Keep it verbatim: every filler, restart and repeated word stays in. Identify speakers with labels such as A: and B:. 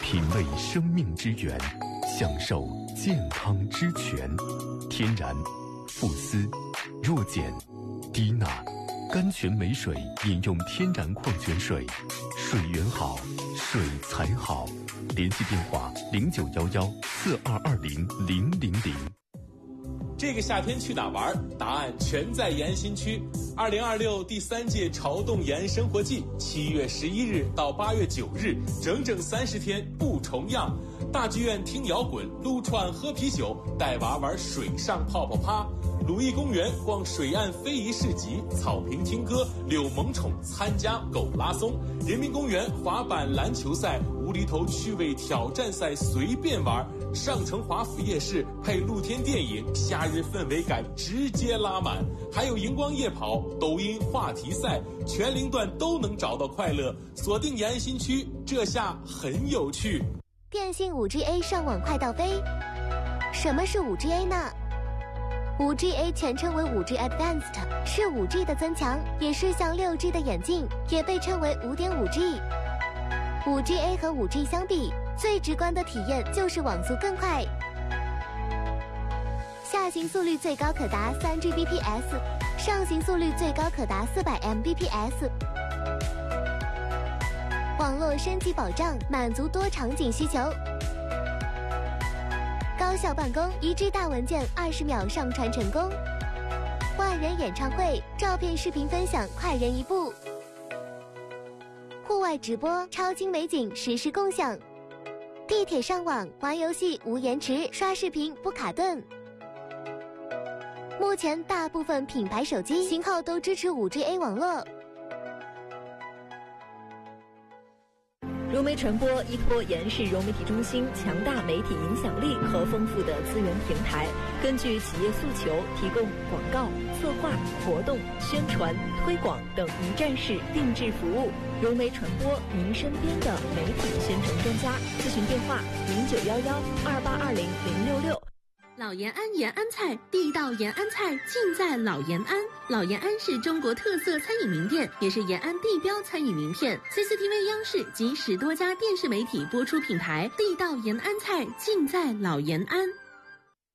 A: 品味生命之源，享受健康之泉。天然、富斯、弱碱、低钠、甘泉美水，饮用天然矿泉水，水源好，水才好。联系电话零九幺幺四二二零零零零。
B: 这个夏天去哪玩？答案全在延新区。二零二六第三届潮动延生活季，七月十一日到八月九日，整整三十天不重样。大剧院听摇滚，撸串喝啤酒，带娃玩水上泡泡趴。鲁艺公园逛水岸非遗市集，草坪听歌，遛萌宠参加狗拉松。人民公园滑板篮球赛，无厘头趣味挑战赛随便玩。上城华府夜市配露天电影，夏日氛围感直接拉满。还有荧光夜跑、抖音话题赛，全龄段都能找到快乐。锁定延新区，这下很有趣。
C: 电信 五 G A 上网快到飞。什么是 五 G A 呢？ 五 G A 全称为 五 G Advanced， 是 五 G 的增强，也是向 六 G 的演进，也被称为 五点五 G。 五 G A 和 五 G 相比，最直观的体验就是网速更快，下行速率最高可达 三 G B P S， 上行速率最高可达 四百 M B P S。 网络升级保障，满足多场景需求。高效办公，一 G 大文件二十秒上传成功。万人演唱会，照片视频分享快人一步。户外直播，超精美景实时共享。地铁上网，玩游戏无延迟，刷视频不卡顿。目前大部分品牌手机型号都支持 五 G A 网络。
D: 融媒传播依托延世融媒体中心强大媒体影响力和丰富的资源平台，根据企业诉求，提供广告、策划、活动、宣传、推广等一站式定制服务。融媒传播，您身边的媒体宣传专家。咨询电话零九幺幺二八二零零六六。
E: 老延安延安菜，地道延安菜尽在老延安。老延安是中国特色餐饮名店，也是延安地标餐饮名片。C C T V 央视及十多家电视媒体播出品牌，地道延安菜尽在老延安。